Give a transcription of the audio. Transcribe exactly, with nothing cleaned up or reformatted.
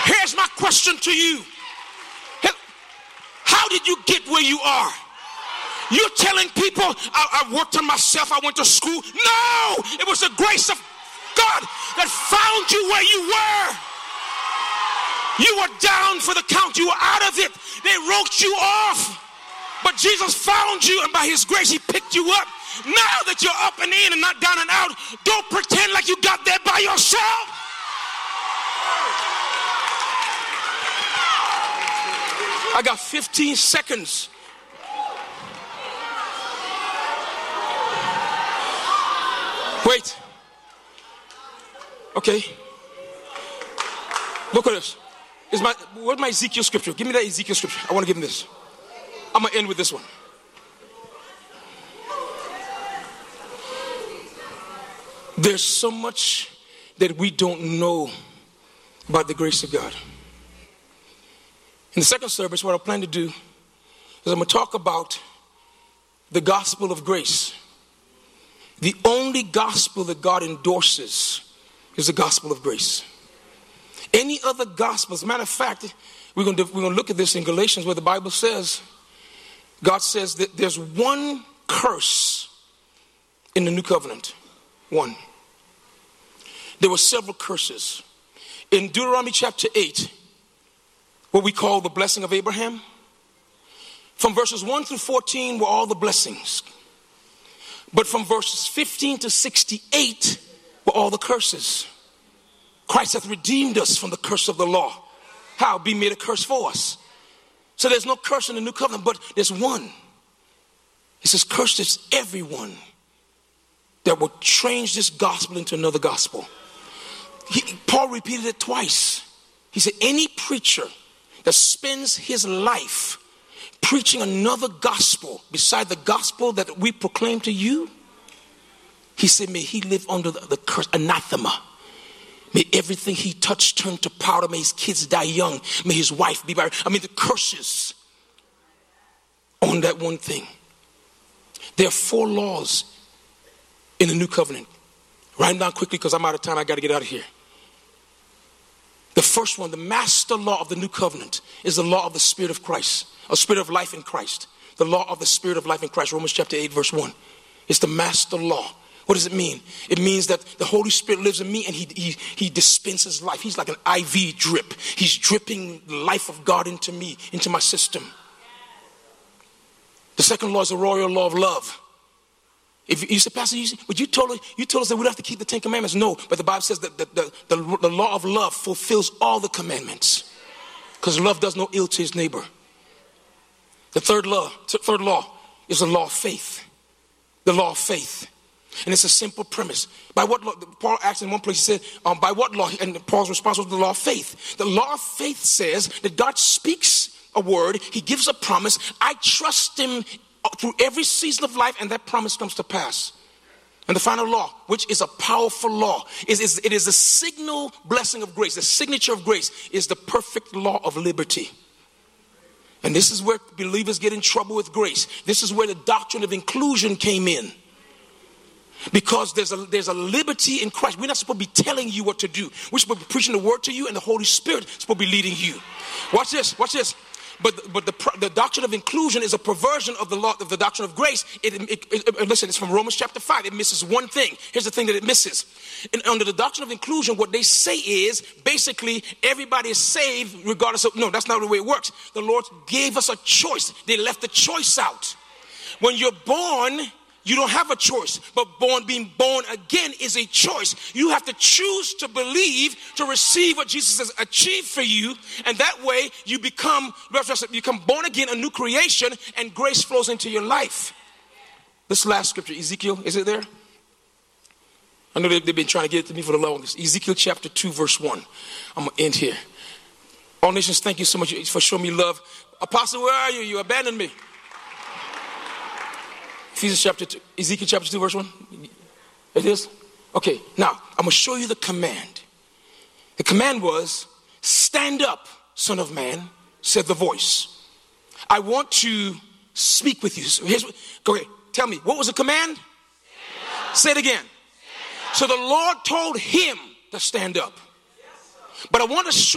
Here's my question to you. How did you get where you are? You're telling people, I, I worked on myself, I went to school. No, it was the grace of God that found you where you were. You were down for the count. You were out of it. They wrote you off. But Jesus found you, and by his grace, he picked you up. Now that you're up and in and not down and out, don't pretend like you got there by yourself. I got fifteen seconds. Wait. Okay. Look at this. Is my where's my Ezekiel scripture? Give me that Ezekiel scripture. I want to give him this. I'm gonna end with this one. There's so much that we don't know about the grace of God. In the second service, what I plan to do is I'm going to talk about the gospel of grace. The only gospel that God endorses is the gospel of grace. Any other gospel, as a matter of fact, we're going to, we're going to look at this in Galatians where the Bible says, God says that there's one curse in the new covenant. One. There were several curses. In Deuteronomy chapter eight, what we call the blessing of Abraham, from verses one through fourteen were all the blessings. But from verses fifteen to sixty-eight were all the curses. Christ hath redeemed us from the curse of the law. How? Be made a curse for us. So there's no curse in the new covenant, but there's one. It says, cursed is everyone that will change this gospel into another gospel. He, Paul repeated it twice. He said, any preacher that spends his life preaching another gospel beside the gospel that we proclaim to you, he said, may he live under the, the curse, anathema. May everything he touched turn to powder. May his kids die young. May his wife be buried. I mean, the curses on that one thing. There are four laws in the new covenant. Write them down quickly because I'm out of time. I got to get out of here. The first one, the master law of the new covenant, is the law of the Spirit of Christ, a spirit of life in Christ. The law of the Spirit of life in Christ, Romans chapter eight, verse one. It's the master law. What does it mean? It means that the Holy Spirit lives in me and he, he, he dispenses life. He's like an I V drip. He's dripping the life of God into me, into my system. The second law is the royal law of love. If you say, Pastor, you, but you told, you told us that we don't have to keep the Ten Commandments. No, but the Bible says that the, the, the, the law of love fulfills all the commandments. Because love does no ill to his neighbor. The third law, third law is the law of faith. The law of faith. And it's a simple premise. By what law? Paul asked in one place, he said, um, by what law? And Paul's response was the law of faith. The law of faith says that God speaks a word. He gives a promise. I trust him through every season of life, and that promise comes to pass. And the final law, which is a powerful law, is, is it is a signal blessing of grace. The signature of grace is the perfect law of liberty. And this is where believers get in trouble with grace. This is where the doctrine of inclusion came in. Because there's a there's a liberty in Christ. We're not supposed to be telling you what to do. We're supposed to be preaching the word to you, and the Holy Spirit is supposed to be leading you. Watch this, watch this. But but the the doctrine of inclusion is a perversion of the law of the doctrine of grace. It, it, it, listen, it's from Romans chapter five. It misses one thing. Here's the thing that it misses. And under the doctrine of inclusion, what they say is basically everybody is saved regardless of. No, that's not the way it works. The Lord gave us a choice. They left the choice out. When you're born, you don't have a choice, but born, being born again is a choice. You have to choose to believe, to receive what Jesus has achieved for you. And that way you become, you become born again, a new creation, and grace flows into your life. This last scripture, Ezekiel, is it there? I know they've been trying to get it to me for the longest. Ezekiel chapter two, verse one. I'm going to end here. All nations, thank you so much for showing me love. Apostle, where are you? You abandoned me. Ephesians chapter two, Ezekiel chapter two, verse one. It is? Okay, now I'm going to show you the command. The command was, stand up, son of man, said the voice. I want to speak with you. So here's what, go ahead, tell me, what was the command? Say it again. So the Lord told him to stand up. But I want to show